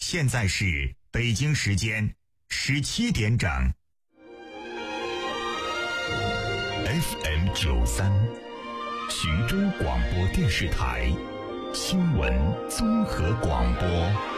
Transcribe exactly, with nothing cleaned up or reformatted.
现在是北京时间十七点整。F M 九三，徐州广播电视台新闻综合广播。